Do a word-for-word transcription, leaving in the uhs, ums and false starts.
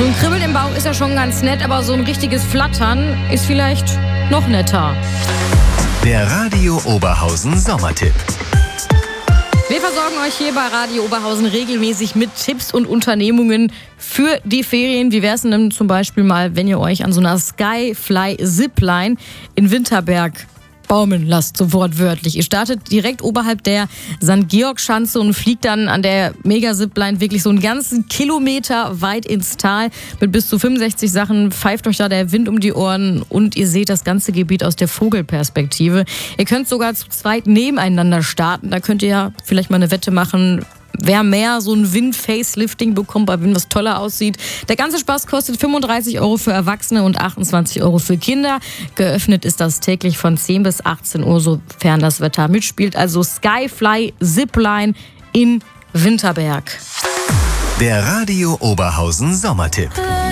So ein Kribbeln im Bauch ist ja schon ganz nett, aber so ein richtiges Flattern ist vielleicht noch netter. Der Radio Oberhausen Sommertipp. Wir versorgen euch hier bei Radio Oberhausen regelmäßig mit Tipps und Unternehmungen für die Ferien. Wie wäre es denn zum Beispiel mal, wenn ihr euch an so einer Skyfly Zipline in Winterberg baumeln lasst, so wortwörtlich. Ihr startet direkt oberhalb der Sankt Georg-Schanze und fliegt dann an der Mega-Zipline wirklich so einen ganzen Kilometer weit ins Tal mit bis zu fünfundsechzig Sachen. Pfeift euch da der Wind um die Ohren und ihr seht das ganze Gebiet aus der Vogelperspektive. Ihr könnt sogar zu zweit nebeneinander starten. Da könnt ihr ja vielleicht mal eine Wette machen, wer mehr so ein Wind-Facelifting bekommt, bei wem was toller aussieht. Der ganze Spaß kostet fünfunddreißig Euro für Erwachsene und achtundzwanzig Euro für Kinder. Geöffnet ist das täglich von zehn bis achtzehn Uhr, sofern das Wetter mitspielt. Also Skyfly Zipline in Winterberg. Der Radio Oberhausen Sommertipp.